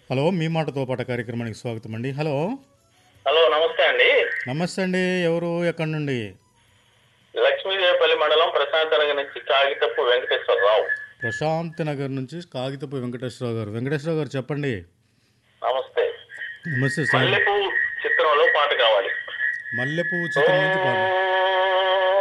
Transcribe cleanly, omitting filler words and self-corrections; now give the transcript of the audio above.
Hello మీ మాటతో పాట కార్యక్రమానికి స్వాగతం అండి. హలో. హలో, నమస్తే అండి. నమస్తే అండి. ఎవరు ఎక్కడి నుండి? లక్ష్మీదేవిపల్లి మండలం ప్రశాంత్ నగర్ నుంచి కాగితపు వెంకటేశ్వరరావు. ప్రశాంత్ నగర్ నుంచి కాగితపు వెంకటేశ్వరరావు గారు. వెంకటేశ్వరరావు గారు చెప్పండి. నమస్తే. నమస్తే సార్. మల్లెపూ చిత్రంలో పాట కావాలి. మల్లెపువ్వు చిత్రం నుంచి పాట.